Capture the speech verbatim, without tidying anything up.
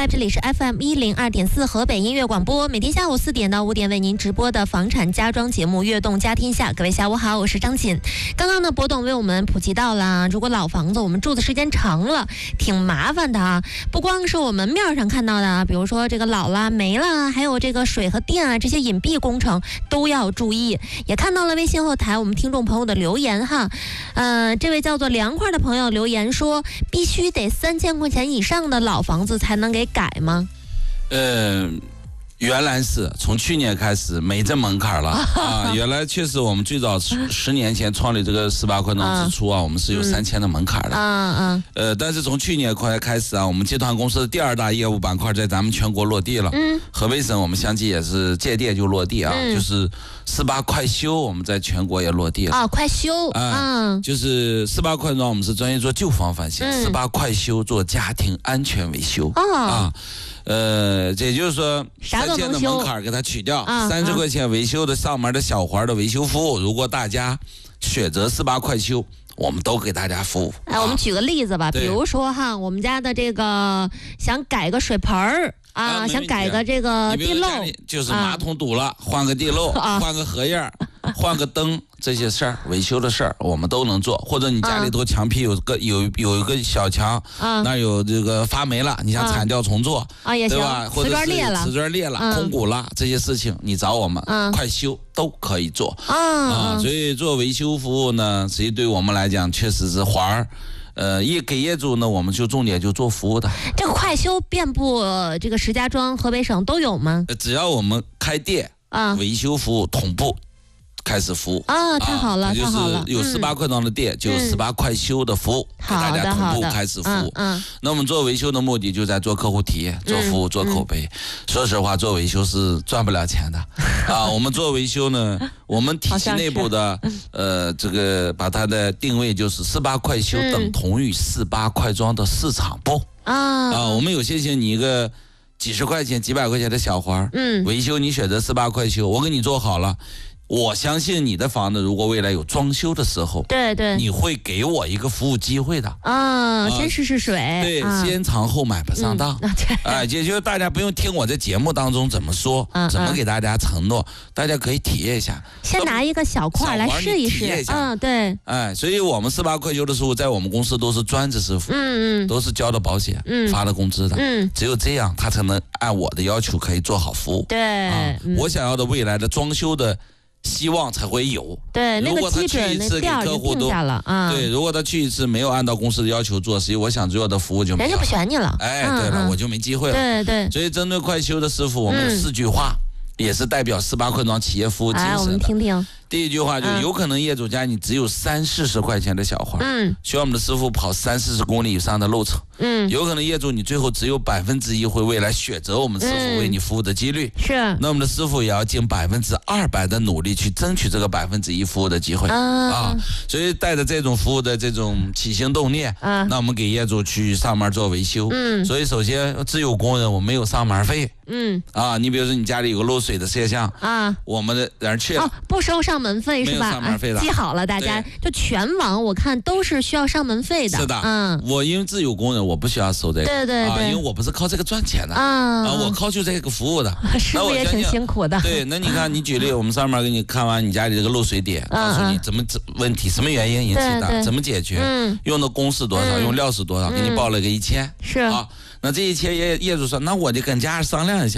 来，这里是 F M 一零二点四河北音乐广播，每天下午四点到五点为您直播的房产家装节目《悦动家天下》。各位下午好，我是张锦。刚刚呢，博董为我们普及到了，如果老房子我们住的时间长了，挺麻烦的啊。不光是我们面上看到的，比如说这个老了、没了，还有这个水和电啊这些隐蔽工程都要注意。也看到了微信后台我们听众朋友的留言哈，呃，这位叫做凉快的朋友留言说，必须得三千块钱以上的老房子才能给改吗？ 呃，原来是从去年开始没这门槛了啊。原来确实我们最早十年前创立这个十八块装之初啊，我们是有三千的门槛的。嗯嗯。呃，但是从去年快开始啊，我们集团公司的第二大业务板块在咱们全国落地了。嗯。河北省我们相继也是借店就落地啊，嗯、就是十八快修我们在全国也落地了。 啊，快修。 嗯。就是十八块装我们是专业做旧房翻新，十八快修做家庭安全维修。哦。啊。呃，也就是说，三千的门槛给它取掉，三十块钱维修的上门的小环的维修服务，如果大家选择十八快修，我们都给大家服务。 哎，我们举个例子吧，比如说哈，我们家的这个想改个水盆儿啊，想改个这个地漏， 就是马桶堵了，换个地漏，换个荷叶，换个灯。这些事儿维修的事儿我们都能做，或者你家里头墙皮有个有有一个小墙，啊、那有这个发霉了，你想铲掉重做啊也行， 对吧？或者是瓷砖裂了、嗯、空鼓了，这些事情你找我们，嗯、快修都可以做啊、啊。所以做维修服务呢，实际对我们来讲确实是环儿。呃，业给业主呢，我们就重点就做服务的。 这个快修遍布这个石家庄、河北省都有吗？ 只要我们开店啊，维修服务同步。开始服务啊，太好了， 太好了！就是有十八块装的店，就有十八快修的服务，给大家同步开始服务。嗯，那我们做维修的目的就在做客户体验、做服务、做口碑。说实话，做维修是赚不了钱的啊。我们做维修呢，我们体系内部的呃，这个把它的定位就是十八快修等同于十八快装的市场部啊。啊，我们有些些你一个几十块钱、几百块钱的小环，嗯，维修你选择十八快修，我给你做好了。我相信你的房子如果未来有装修的时候， 对对， 你会给我一个服务机会的啊，先试试水， 对，啊、先尝后买不上当，哎、嗯，也就是大家不用听我在节目当中怎么说，嗯、怎么给大家承诺，嗯、大家可以体验一下， 先拿一个小块来试一试，嗯，对， 哎，所以我们十八快修的师傅在我们公司都是专职师傅，嗯嗯，都是交的保险，嗯，发的工资的，嗯，只有这样他才能按我的要求可以做好服务， 对， 啊嗯、我想要的未来的装修的。希望才会有。 对，那个基准那调儿就定下了啊。 对，如果他去一次没有按照公司的要求做，实际我想做的服务就没有， 人家不选你了。 哎，对了，我就没机会了。 对对。 所以针对快修的师傅，我们有四句话，也是代表十八块装企业服务精神的。 哎，我们听听。 第一句话就是有可能业主家你只有三四十块钱的小环，嗯，需要我们的师傅跑三四十公里以上的路程，嗯，有可能业主你最后只有百分之一会未来选择我们师傅为你服务的几率，是，那我们的师傅也要尽百分之二百的努力去争取这个百分之一服务的机会啊，所以带着这种服务的这种起心动念，啊，那我们给业主去上门做维修，嗯，所以首先自有工人我没有上门费，嗯，啊，你比如说你家里有个漏水的现象啊，我们的人去了， 哦，不收上门费是吧？ 上门费的， 记好了，大家就全网我看都是需要上门费的。 是的，嗯，我因为自有工人，我不需要收这个， 对对对， 啊，因为我不是靠这个赚钱的啊，啊，我靠就这个服务的， 师傅也挺辛苦的。 对，那你看，你举例，我们上面给你看完你家里这个漏水点，告诉你怎么问题，什么原因引起的，怎么解决，嗯，用的工是多少，用料是多少，给你报了个一千，是啊，那这一千业业主说，那我得跟家人商量一下。